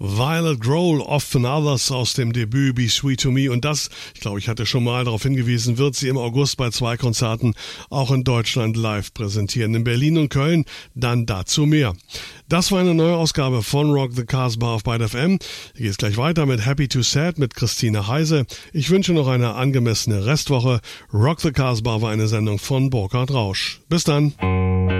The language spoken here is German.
Violet Grohl, Often Others aus dem Debüt Be Sweet to Me, und das, ich glaube, ich hatte schon mal darauf hingewiesen, wird sie im August bei 2 Konzerten auch in Deutschland live präsentieren. In Berlin und Köln dann dazu mehr. Das war eine neue Ausgabe von Rock the Casbah auf Byte FM. Hier geht's gleich weiter mit Happy to Sad mit Christine Heise. Ich wünsche noch eine angemessene Restwoche. Rock the Casbah war eine Sendung von Burkhard Rausch. Bis dann.